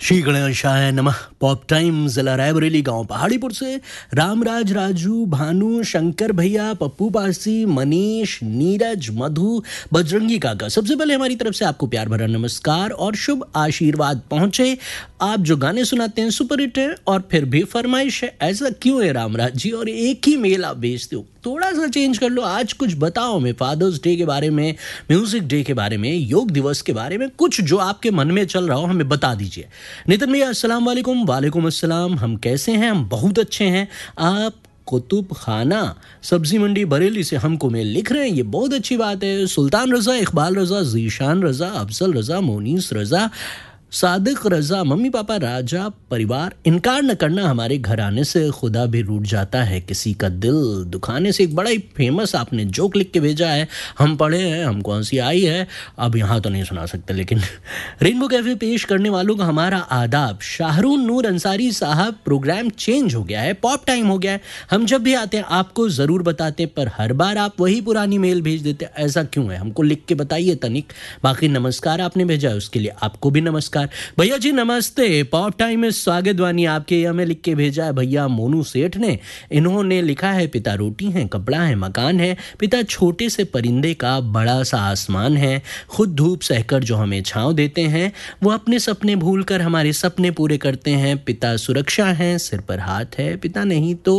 श्री गणेशाय नमः। Pop time जिला रायबरेली गांव पहाड़ीपुर से रामराज, राजू, भानु, शंकर भैया, पप्पू पारसी, मनीष, नीरज, मधु, बजरंगी काका, सबसे पहले हमारी तरफ से आपको प्यार भरा नमस्कार और शुभ आशीर्वाद पहुंचे। आप जो गाने सुनाते हैं सुपर हिट है और फिर भी फरमाइश है, ऐसा क्यों है रामराज जी? और एक ही मेल आप भेजते हो, थोड़ा सा चेंज कर लो। आज कुछ बताओ हमें फादर्स डे के बारे में, म्यूजिक डे के बारे में, योग दिवस के बारे में, कुछ जो आपके मन में चल रहा हो हमें बता दीजिए। नितिन भैया अस्सलाम वालेकुम। वालेकुम अस्सलाम। हम कैसे हैं? हम बहुत अच्छे हैं। आप कुतुब खाना सब्जी मंडी बरेली से हमको मेल लिख रहे हैं, ये बहुत अच्छी बात है। सुल्तान रजा, इकबाल रजा, जीशान रजा, अफजल रजा, मोनीस रजा, सादिक रजा, मम्मी पापा राजा परिवार, इनकार न करना हमारे घर आने से खुदा भी रूठ जाता है, किसी का दिल दुखाने से। एक बड़ा ही फेमस आपने जोक लिख के भेजा है, हम पढ़े हैं, हमको हंसी आई है। अब यहाँ तो नहीं सुना सकते, लेकिन रेनबो कैफे पेश करने वालों का हमारा आदाब। शाहरुन नूर अंसारी साहब, प्रोग्राम चेंज हो गया है, पॉप टाइम हो गया है। हम जब भी आते हैं आपको ज़रूर बताते, पर हर बार आप वही पुरानी मेल भेज देते, ऐसा क्यों है? हमको लिख के बताइए तनिक। बाकी नमस्कार आपने भेजा है, उसके लिए आपको भी नमस्कार। भैया जी नमस्ते, पॉप टाइम में स्वागत वानी आपके। हमें लिख के भेजा है भैया मोनू सेठ ने। इन्होंने लिखा है, पिता रोटी है, कपड़ा है, मकान है, पिता छोटे से परिंदे का बड़ा सा आसमान है, खुद धूप सहकर जो हमें छांव देते हैं, वो अपने सपने भूलकर हमारे सपने पूरे करते हैं। पिता सुरक्षा है, सिर पर हाथ है, पिता नहीं तो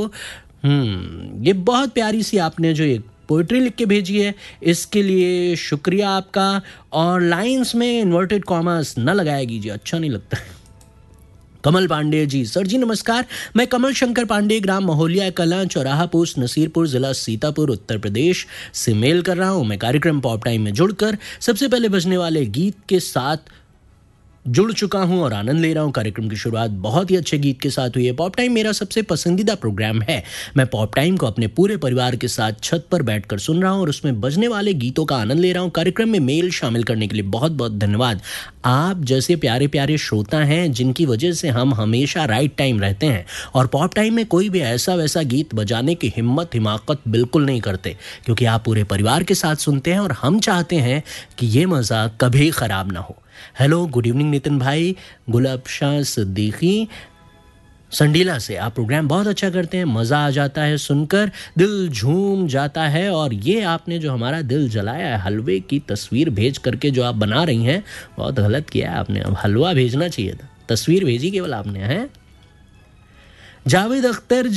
ये बहुत प्यारी सी आपने जो एक पोइट्री लिख के भेजी है, इसके लिए शुक्रिया आपका। और लाइंस में इन्वर्टेड कॉमर्स न लगाया कीजिए, अच्छा नहीं लगता। कमल पांडे जी, सर जी नमस्कार। मैं कमल शंकर पांडे, ग्राम महोलिया कलां, चौराहा पोस्ट, नसीरपुर, जिला सीतापुर, उत्तर प्रदेश से मेल कर रहा हूँ। मैं कार्यक्रम पॉप टाइम में जुड़कर सबसे पहले बजने वाले गीत के साथ जुड़ चुका हूं और आनंद ले रहा हूं। कार्यक्रम की शुरुआत बहुत ही अच्छे गीत के साथ हुई है। पॉप टाइम मेरा सबसे पसंदीदा प्रोग्राम है। मैं पॉप टाइम को अपने पूरे परिवार के साथ छत पर बैठकर सुन रहा हूं और उसमें बजने वाले गीतों का आनंद ले रहा हूं। कार्यक्रम में मेल शामिल करने के लिए बहुत बहुत धन्यवाद। आप जैसे प्यारे प्यारे श्रोता हैं जिनकी वजह से हम हमेशा राइट टाइम रहते हैं और पॉप टाइम में कोई भी ऐसा वैसा गीत बजाने की हिम्मत बिल्कुल नहीं करते, क्योंकि आप पूरे परिवार के साथ सुनते हैं और हम चाहते हैं कि ये मज़ा कभी ख़राब ना हो। हेलो, गुड इवनिंग नितिन भाई। गुलाब शाह सिद्दीकी संडीला से, आप प्रोग्राम बहुत अच्छा करते हैं, मज़ा आ जाता है सुनकर, दिल झूम जाता है। और ये आपने जो हमारा दिल जलाया है, हलवे की तस्वीर भेज करके जो आप बना रही हैं, बहुत गलत किया है आपने। अब हलवा भेजना चाहिए था, तस्वीर भेजी केवल आपने। हैं जावेद अख्तर